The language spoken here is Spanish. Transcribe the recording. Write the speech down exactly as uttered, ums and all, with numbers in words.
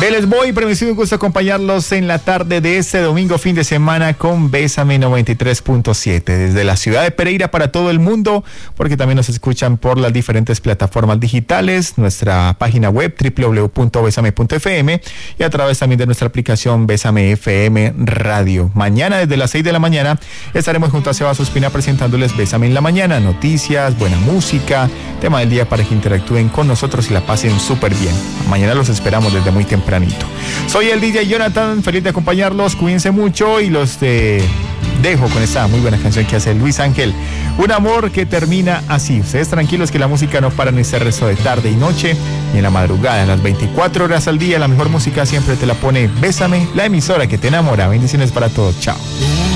Vélez Boy, permitido un gusto acompañarlos en la tarde de este domingo, fin de semana, con Bésame noventa y tres punto siete. Desde la ciudad de Pereira para todo el mundo, porque también nos escuchan por las diferentes plataformas digitales, nuestra página web doble u doble u doble u punto besame punto efe eme y a través también de nuestra aplicación Bésame F M Radio. Mañana desde las seis de la mañana estaremos junto a Sebas Ospina presentándoles Bésame en la mañana, noticias, buena música, tema del día para que interactúen con nosotros y la pasen súper bien. Mañana los esperamos desde muy tempranito. Soy el D J Jonathan, feliz de acompañarlos, cuídense mucho y los eh, dejo con esta muy buena canción que hace Luis Ángel, Un amor que termina así. Ustedes tranquilos que la música no para en este resto de tarde y noche, ni en la madrugada, en las veinticuatro horas al día, la mejor música siempre te la pone Bésame, la emisora que te enamora. Bendiciones para todos, chao.